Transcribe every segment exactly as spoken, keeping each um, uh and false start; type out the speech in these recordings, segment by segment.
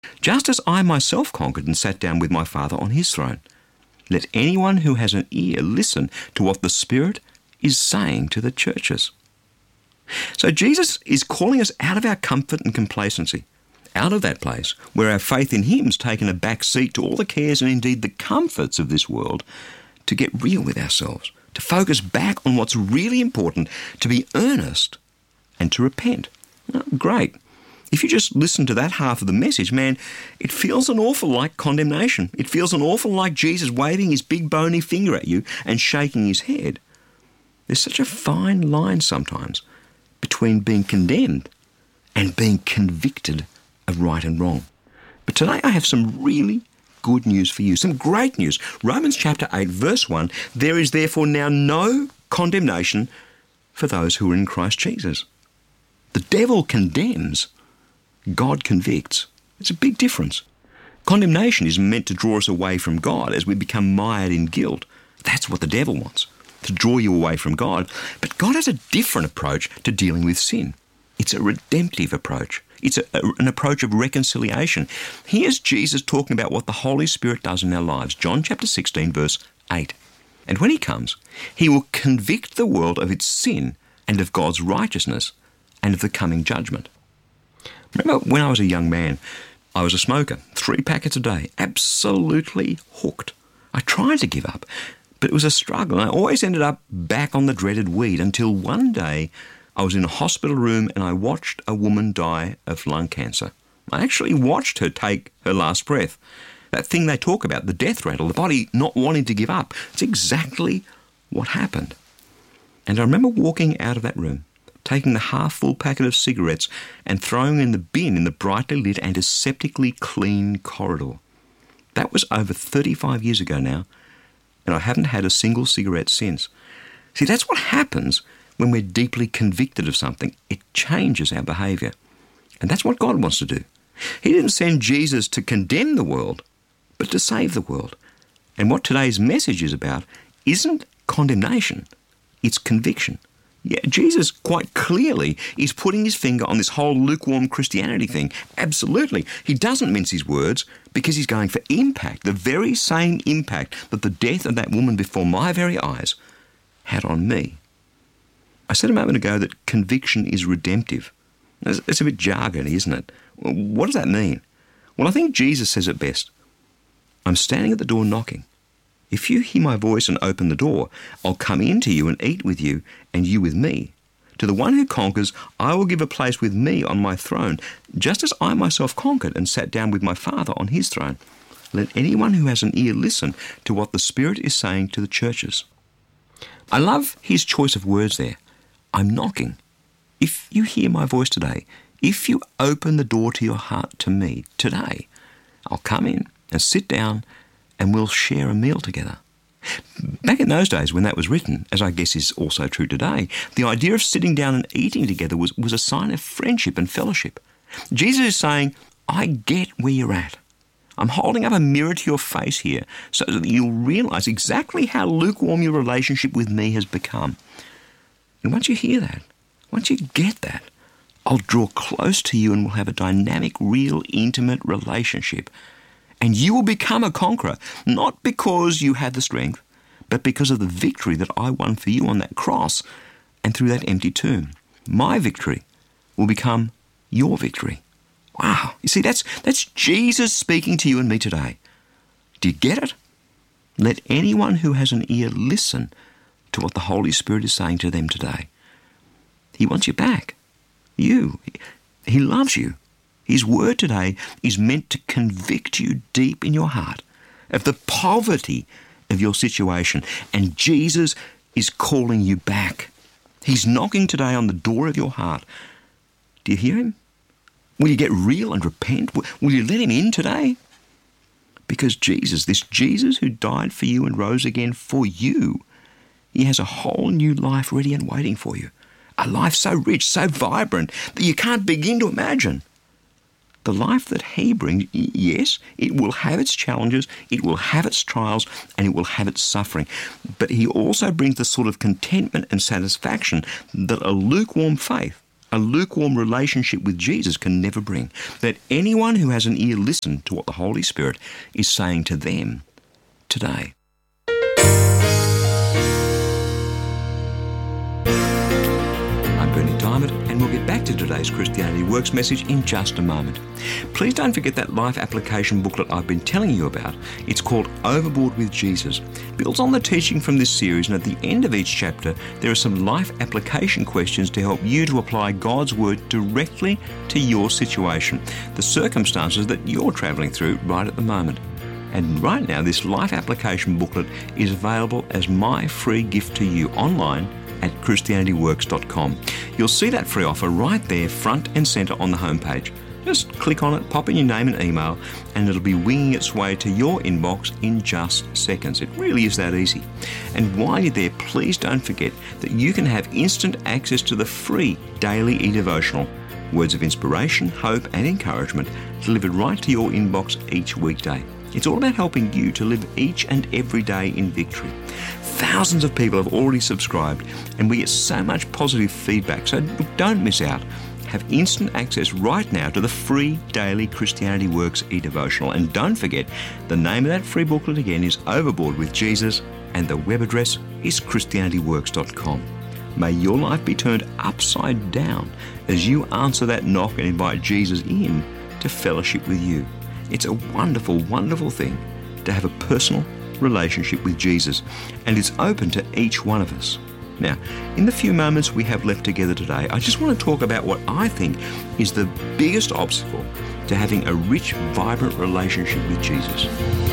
just as I myself conquered and sat down with my Father on his throne. Let anyone who has an ear listen to what the Spirit is saying to the churches. So Jesus is calling us out of our comfort and complacency, out of that place where our faith in him has taken a back seat to all the cares and indeed the comforts of this world, to get real with ourselves, to focus back on what's really important, to be earnest and to repent. Oh, great. If you just listen to that half of the message, man, it feels an awful like condemnation. It feels an awful like Jesus waving his big bony finger at you and shaking his head. There's such a fine line sometimes between being condemned and being convicted of right and wrong. But today I have some really good news for you, some great news. Romans chapter eight, verse one, there is therefore now no condemnation for those who are in Christ Jesus. The devil condemns, God convicts. It's a big difference. Condemnation is meant to draw us away from God as we become mired in guilt. That's what the devil wants, to draw you away from God. But God has a different approach to dealing with sin. It's a redemptive approach. It's a, a, an approach of reconciliation. Here's Jesus talking about what the Holy Spirit does in our lives. John chapter sixteen, verse eight. And when he comes, he will convict the world of its sin and of God's righteousness and of the coming judgment. Remember when I was a young man, I was a smoker, three packets a day, absolutely hooked. I tried to give up, but it was a struggle. I always ended up back on the dreaded weed until one day I was in a hospital room and I watched a woman die of lung cancer. I actually watched her take her last breath. That thing they talk about, the death rattle, the body not wanting to give up. It's exactly what happened. And I remember walking out of that room, taking the half-full packet of cigarettes and throwing in the bin in the brightly lit and aseptically clean corridor. That was over thirty-five years ago now, and I haven't had a single cigarette since. See, that's what happens when we're deeply convicted of something. It changes our behaviour. And that's what God wants to do. He didn't send Jesus to condemn the world, but to save the world. And what today's message is about isn't condemnation, it's conviction. Yeah, Jesus quite clearly is putting his finger on this whole lukewarm Christianity thing. Absolutely. He doesn't mince his words because he's going for impact, the very same impact that the death of that woman before my very eyes had on me. I said a moment ago that conviction is redemptive. It's a bit jargony, isn't it? What does that mean? Well, I think Jesus says it best. I'm standing at the door knocking. If you hear my voice and open the door, I'll come in to you and eat with you, and you with me. To the one who conquers, I will give a place with me on my throne, just as I myself conquered and sat down with my Father on his throne. Let anyone who has an ear listen to what the Spirit is saying to the churches. I love his choice of words there. I'm knocking. If you hear my voice today, if you open the door to your heart to me today, I'll come in and sit down and we'll share a meal together. Back in those days when that was written, as I guess is also true today, the idea of sitting down and eating together was, was a sign of friendship and fellowship. Jesus is saying, I get where you're at. I'm holding up a mirror to your face here so that you'll realise exactly how lukewarm your relationship with me has become. And once you hear that, once you get that, I'll draw close to you and we'll have a dynamic, real, intimate relationship. And you will become a conqueror, not because you had the strength, but because of the victory that I won for you on that cross and through that empty tomb. My victory will become your victory. Wow. You see, that's that's Jesus speaking to you and me today. Do you get it? Let anyone who has an ear listen to what the Holy Spirit is saying to them today. He wants you back. You. He loves you. His word today is meant to convict you deep in your heart of the poverty of your situation. And Jesus is calling you back. He's knocking today on the door of your heart. Do you hear him? Will you get real and repent? Will you let him in today? Because Jesus, this Jesus who died for you and rose again for you, he has a whole new life ready and waiting for you. A life so rich, so vibrant, that you can't begin to imagine. The life that he brings, yes, it will have its challenges, it will have its trials, and it will have its suffering. But he also brings the sort of contentment and satisfaction that a lukewarm faith, a lukewarm relationship with Jesus can never bring. Let anyone who has an ear listen to what the Holy Spirit is saying to them today. I'm Berni Dymet, and we'll get back to today's Christianity Works message in just a moment. Please don't forget that life application booklet I've been telling you about. It's called Overboard with Jesus. It builds on the teaching from this series, and at the end of each chapter, there are some life application questions to help you to apply God's Word directly to your situation, the circumstances that you're travelling through right at the moment. And right now, this life application booklet is available as my free gift to you online at Christianity Works dot com. You'll see that free offer right there, front and centre on the homepage. Just click on it, pop in your name and email, and it'll be winging its way to your inbox in just seconds. It really is that easy. And while you're there, please don't forget that you can have instant access to the free daily e-devotional, words of inspiration, hope and encouragement delivered right to your inbox each weekday. It's all about helping you to live each and every day in victory. Thousands of people have already subscribed, and we get so much positive feedback, so don't miss out. Have instant access right now to the free daily Christianity Works e-devotional. And don't forget, the name of that free booklet again is Overboard with Jesus, and the web address is Christianity Works dot com. May your life be turned upside down as you answer that knock and invite Jesus in to fellowship with you. It's a wonderful, wonderful thing to have a personal relationship with Jesus, and it's open to each one of us. Now, in the few moments we have left together today, I just want to talk about what I think is the biggest obstacle to having a rich, vibrant relationship with Jesus.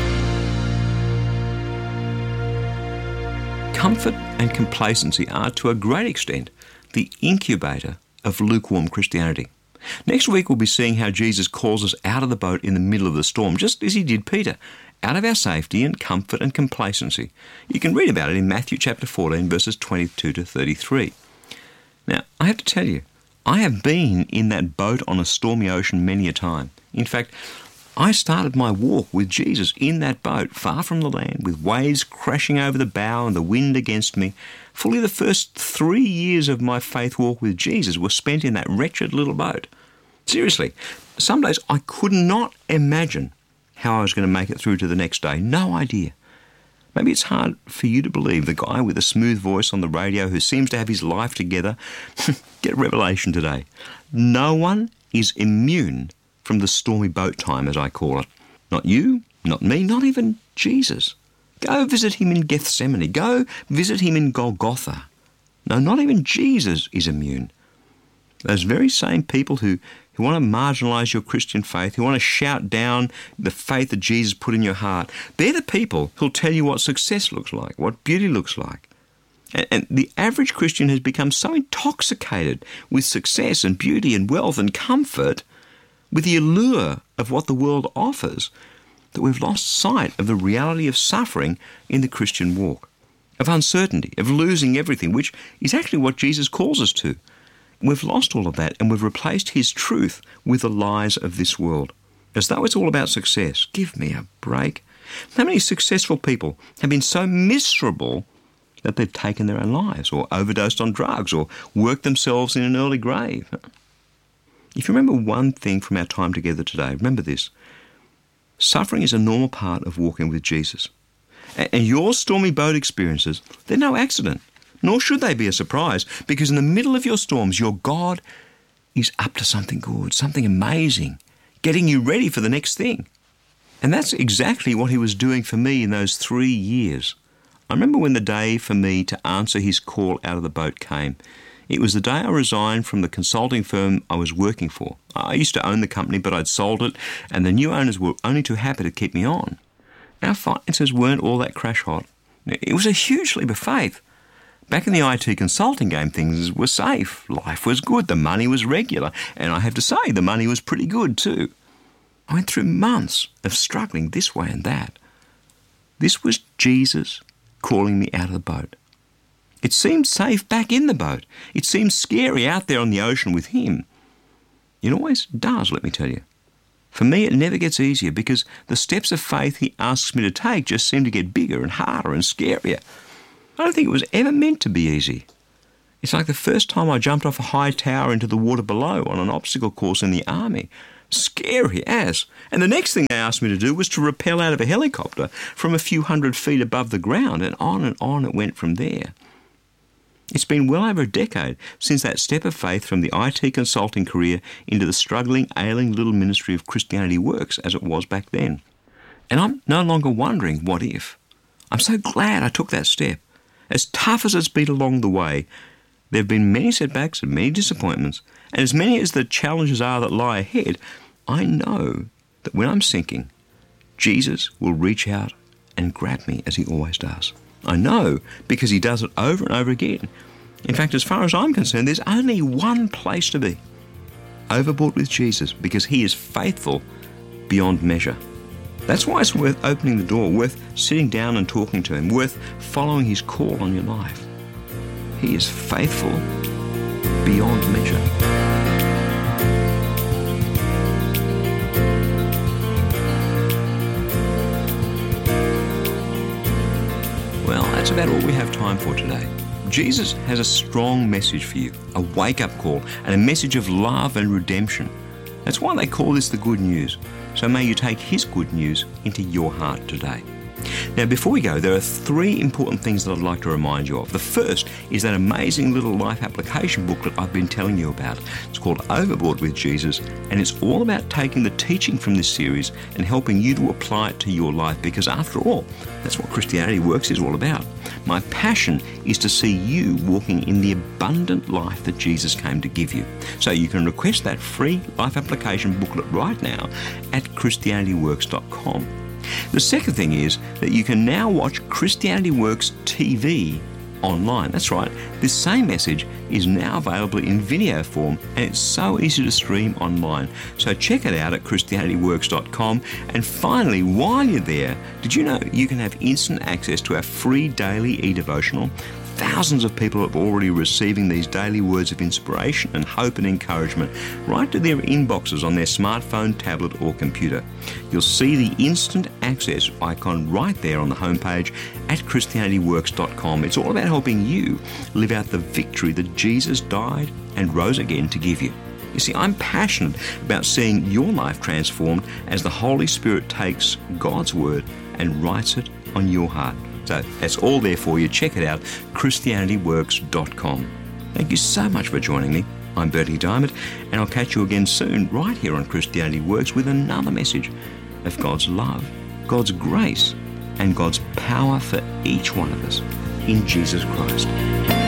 Comfort and complacency are, to a great extent, the incubator of lukewarm Christianity. Next week, we'll be seeing how Jesus calls us out of the boat in the middle of the storm, just as he did Peter, out of our safety and comfort and complacency. You can read about it in Matthew chapter fourteen, verses twenty-two to thirty-three. Now, I have to tell you, I have been in that boat on a stormy ocean many a time. In fact, I started my walk with Jesus in that boat, far from the land, with waves crashing over the bow and the wind against me. Fully the first three years of my faith walk with Jesus were spent in that wretched little boat. Seriously, some days I could not imagine how I was going to make it through to the next day. No idea. Maybe it's hard for you to believe the guy with a smooth voice on the radio who seems to have his life together. Get a revelation today. No one is immune from the stormy boat time, as I call it. Not you, not me, not even Jesus. Go visit him in Gethsemane. Go visit him in Golgotha. No, not even Jesus is immune. Those very same people who, who want to marginalise your Christian faith, who want to shout down the faith that Jesus put in your heart, they're the people who'll tell you what success looks like, what beauty looks like. And, and the average Christian has become so intoxicated with success and beauty and wealth and comfort, with the allure of what the world offers, that we've lost sight of the reality of suffering in the Christian walk, of uncertainty, of losing everything, which is actually what Jesus calls us to. We've lost all of that, and we've replaced his truth with the lies of this world, as though it's all about success. Give me a break. How many successful people have been so miserable that they've taken their own lives, or overdosed on drugs, or worked themselves in an early grave? If you remember one thing from our time together today, remember this. Suffering is a normal part of walking with Jesus. And your stormy boat experiences, they're no accident. Nor should they be a surprise, because in the middle of your storms, your God is up to something good, something amazing, getting you ready for the next thing. And that's exactly what he was doing for me in those three years. I remember when the day for me to answer his call out of the boat came. It was the day I resigned from the consulting firm I was working for. I used to own the company, but I'd sold it, and the new owners were only too happy to keep me on. Our finances weren't all that crash hot. It was a huge leap of faith. Back in the I T consulting game, things were safe. Life was good. The money was regular. And I have to say, the money was pretty good too. I went through months of struggling this way and that. This was Jesus calling me out of the boat. It seemed safe back in the boat. It seemed scary out there on the ocean with him. It always does, let me tell you. For me, it never gets easier because the steps of faith he asks me to take just seem to get bigger and harder and scarier. I don't think it was ever meant to be easy. It's like the first time I jumped off a high tower into the water below on an obstacle course in the army. Scary as. And the next thing they asked me to do was to rappel out of a helicopter from a few hundred feet above the ground, and on and on it went from there. It's been well over a decade since that step of faith from the I T consulting career into the struggling, ailing little ministry of Christianity Works as it was back then. And I'm no longer wondering what if. I'm so glad I took that step. As tough as it's been along the way, there have been many setbacks and many disappointments, and as many as the challenges are that lie ahead, I know that when I'm sinking, Jesus will reach out and grab me as he always does. I know because he does it over and over again. In fact, as far as I'm concerned, there's only one place to be. Overboard with Jesus, because he is faithful beyond measure. That's why it's worth opening the door, worth sitting down and talking to him, worth following his call on your life. He is faithful beyond measure. Well, that's about all we have time for today. Jesus has a strong message for you, a wake-up call, and a message of love and redemption. That's why they call this the good news. So may you take his good news into your heart today. Now, before we go, there are three important things that I'd like to remind you of. The first is that amazing little life application booklet I've been telling you about. It's called Overboard with Jesus, and it's all about taking the teaching from this series and helping you to apply it to your life, because after all, that's what Christianity Works is all about. My passion is to see you walking in the abundant life that Jesus came to give you. So you can request that free life application booklet right now at christianity works dot com. The second thing is that you can now watch Christianity Works T V online. That's right, this same message is now available in video form, and it's so easy to stream online. So check it out at christianity works dot com. And finally, while you're there, did you know you can have instant access to our free daily e-devotional? Thousands of people are already receiving these daily words of inspiration and hope and encouragement right to their inboxes on their smartphone, tablet or computer. You'll see the instant access icon right there on the homepage at christianity works dot com. It's all about helping you live out the victory that Jesus died and rose again to give you. You see, I'm passionate about seeing your life transformed as the Holy Spirit takes God's Word and writes it on your heart. So that's all there for you. Check it out, christianity works dot com. Thank you so much for joining me. I'm Bertie Diamond, and I'll catch you again soon right here on Christianity Works with another message of God's love, God's grace, and God's power for each one of us in Jesus Christ.